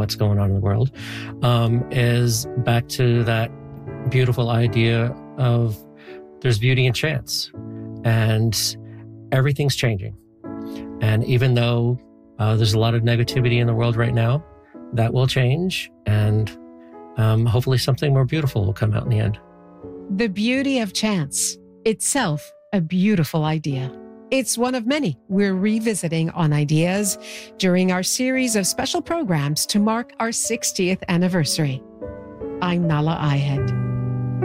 what's going on in the world, is back to that beautiful idea of there's beauty in chance, and everything's changing. And even though there's a lot of negativity in the world right now, that will change, and hopefully something more beautiful will come out in the end. The beauty of chance, itself a beautiful idea. It's one of many we're revisiting on Ideas during our series of special programs to mark our 60th anniversary. I'm Nahlah Ayed.